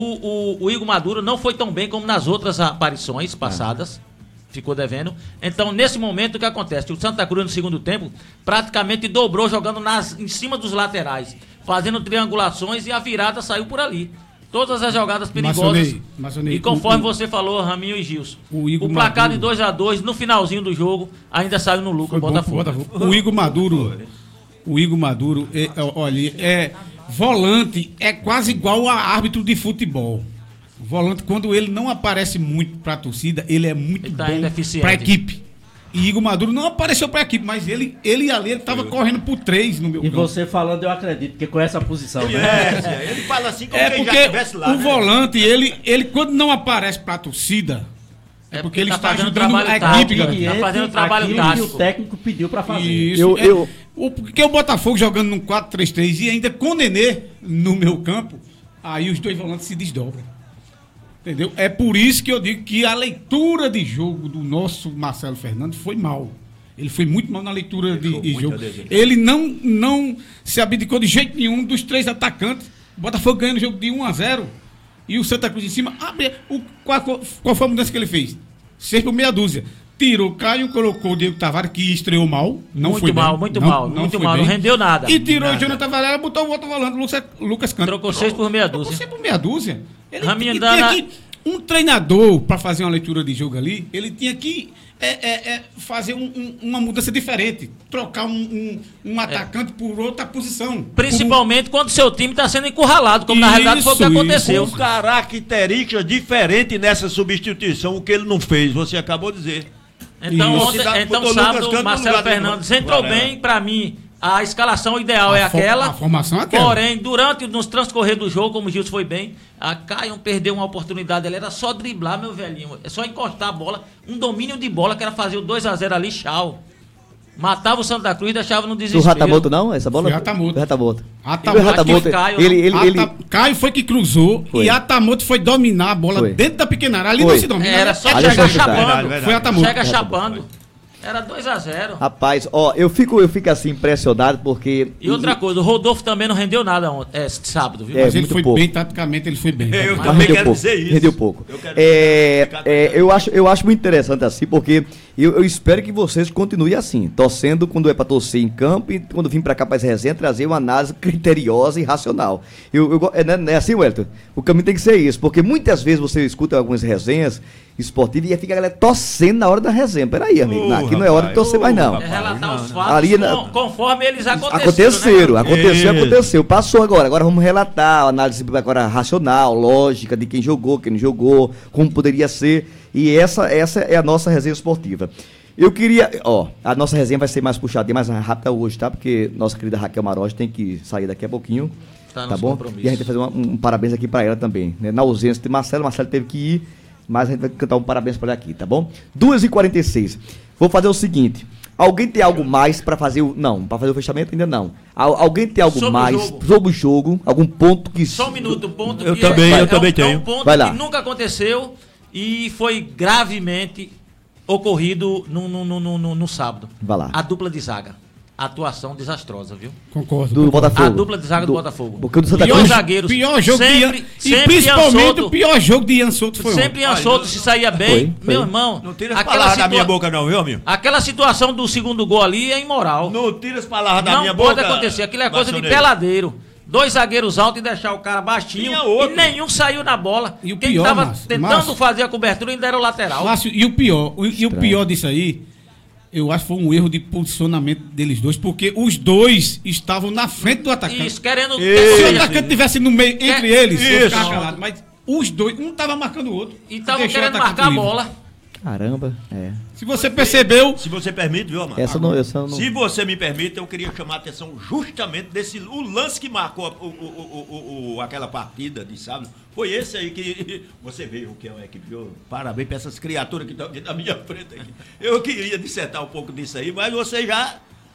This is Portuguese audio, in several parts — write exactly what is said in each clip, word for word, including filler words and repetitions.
o, o, o Igor Maduro não foi tão bem como nas outras aparições passadas. Ah. Ficou devendo. Então, nesse momento, o que acontece? O Santa Cruz, no segundo tempo, praticamente dobrou jogando nas, em cima dos laterais, fazendo triangulações e a virada saiu por ali. Todas as jogadas perigosas. Maçonei, Maçonei, e conforme o, você falou, Raminho e Gilson, o, o placar Maduro, de dois a dois, no finalzinho do jogo, ainda saiu no lucro o Botafogo. Botafogo. O Igor Maduro, o Igor Maduro, é, olha, é volante, é quase igual a árbitro de futebol. O volante, quando ele não aparece muito para a torcida, ele é muito ele tá bom para a equipe. E Igor Maduro não apareceu para a equipe, mas ele, ele ali estava correndo por três no meu E campo. você falando, eu acredito, porque conhece a posição. Né? É, ele fala assim como é quem já estivesse lá. O né? volante, ele, ele quando não aparece para a torcida, é, é porque ele tá está ajudando a equipe. Está fazendo trabalho tático. Que o técnico pediu para fazer. Isso, eu, é, eu... O, porque o Botafogo jogando num quatro três três e ainda com o Nenê no meu campo, aí os dois volantes se desdobram. Entendeu? É por isso que eu digo que a leitura de jogo do nosso Marcelo Fernandes foi mal. Ele foi muito mal na leitura de, de jogo. Ele não, não se abdicou de jeito nenhum dos três atacantes. O Botafogo ganhando o jogo de um a zero. E o Santa Cruz em cima. Abre, o, qual, qual foi a mudança que ele fez? Seis por meia dúzia. Tirou o Caio, colocou o Diego Tavares, que estreou mal. Não muito foi mal, bem. muito não, mal. Não muito foi mal, bem. Não rendeu nada. E tirou nada. o Jonathan Varela, botou o outro volante, Lucas, Lucas Canto. Trocou seis por meia dúzia. Trocou seis por meia dúzia. Ele Raminha tinha Dana... que, um treinador, para fazer uma leitura de jogo ali, ele tinha que é, é, é, fazer um, um, uma mudança diferente. Trocar um, um, um atacante é. por outra posição. Principalmente por... quando seu time está sendo encurralado, como isso, na realidade foi o que aconteceu. Com características diferentes nessa substituição, o que ele não fez, você acabou de dizer. Então, ontem, então sábado, o Marcelo Fernandes entrou bem, para mim. A escalação ideal a é aquela. A formação é aquela. Porém, durante nos transcorrer do jogo, como o Gilson foi bem, a Caio perdeu uma oportunidade. Ele era só driblar, meu velhinho. É só encostar a bola. Um domínio de bola que era fazer o dois a zero ali, tchau. Matava o Santa Cruz e deixava no desespero. Do Ratamoto não? Essa bola? Foi Ratamoto. Ratamoto. Ratamoto. Ratamoto. Caio, ele, ele, Ata... ele... Caio foi que cruzou foi. E Ratamoto foi dominar a bola foi. dentro da pequena área. Ali foi. não se domina. Era só ali chegar é chapando. Foi Ratamoto. Chega chapando. Era dois a zero. Rapaz, ó, eu fico, eu fico assim impressionado porque... E outra coisa, o Rodolfo também não rendeu nada ontem, é, sábado, viu? É, Mas ele muito foi pouco. bem, taticamente ele foi bem. Eu tá também quero pouco, dizer isso. Rendeu pouco. Eu, quero é, é, eu, acho, eu acho muito interessante assim, porque eu, eu espero que vocês continuem assim, torcendo quando é pra torcer em campo e quando vim pra cá pra essa resenha, trazer uma análise criteriosa e racional. Eu, eu, é, não é assim, Wellington? O caminho tem que ser isso, porque muitas vezes você escuta algumas resenhas esportivas e fica a galera torcendo na hora da resenha. Peraí, amigo, oh, aqui rapaz, não é hora de torcer oh, mais não. É relatar os fatos Ali, com, conforme eles aconteceram. Aconteceram, né, aconteceu, isso. aconteceu. Passou agora. Agora vamos relatar a análise agora racional, lógica de quem jogou, quem não jogou, como poderia ser. E essa, essa é a nossa resenha esportiva. Eu queria, ó, a nossa resenha vai ser mais puxadinha, mais rápida hoje, tá? Porque nossa querida Raquel Maroja tem que sair daqui a pouquinho, tá, tá bom? E a gente vai fazer uma, um parabéns aqui pra ela também, né? Na ausência de Marcelo, Marcelo teve que ir, mas a gente vai cantar um parabéns pra ela aqui, tá bom? duas e quarenta e seis. Vou fazer o seguinte, alguém tem algo mais pra fazer o... Não, pra fazer o fechamento ainda não. Al, alguém tem algo sobre mais o sobre o jogo, algum ponto que... Só um minuto, um ponto eu que também, é, eu é, também é um, tenho. É um ponto vai lá. que nunca aconteceu e foi gravemente ocorrido no, no, no, no, no sábado. Vai lá. A dupla de zaga. Atuação desastrosa, viu? Concordo. Do Botafogo. A dupla de zaga do, do Botafogo. Porque o do Santa Pior Cruz, zagueiros. Pior jogo sempre, de Ian, sempre e principalmente Soto, o pior jogo de Ian Souto foi Sempre Ian ontem. Souto se saía bem. Foi, foi. Meu irmão. Não tira as aquela palavras da situa... minha boca não, viu, amigo? Aquela situação do segundo gol ali é imoral. Não tira as palavras da não minha boca. Não pode acontecer. Aquilo é coisa Maçoneiro. de peladeiro. Dois zagueiros altos e deixar o cara baixinho e nenhum saiu na bola. E o Quem pior, tava Márcio, tentando Márcio, fazer a cobertura ainda era o lateral. Márcio, e o pior, o, e o pior disso aí, eu acho que foi um erro de posicionamento deles dois, porque os dois estavam na frente do atacante. Isso, querendo... Isso, se o atacante estivesse no meio, entre Quer... eles, Isso. eu ficava calado. Mas os dois, um estava marcando o outro. E estavam querendo marcar a bola. Caramba, é. Se você percebeu... Se você permite, viu, Amado? Essa não, essa não... Se você me permite, eu queria chamar a atenção justamente desse... O lance que marcou o, o, o, o, aquela partida de sábado, foi esse aí que... Você veja o que é uma equipe. Eu, parabéns para essas criaturas que estão aqui na minha frente. Aqui. Eu queria dissertar um pouco disso aí, mas você já...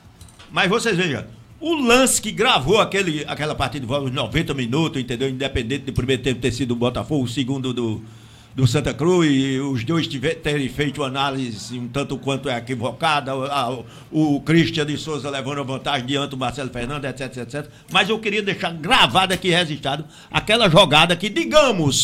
Mas vocês vejam, o lance que gravou aquele, aquela partida de volta, os noventa minutos, entendeu? Independente do primeiro tempo ter sido o Botafogo, o segundo do... do Santa Cruz, e os dois tiver, terem feito uma análise um tanto quanto é equivocada, a, a, o Christian de Souza levando a vantagem diante do Marcelo Fernandes, etc, etcétera. Mas eu queria deixar gravado aqui, registrado, aquela jogada que, digamos,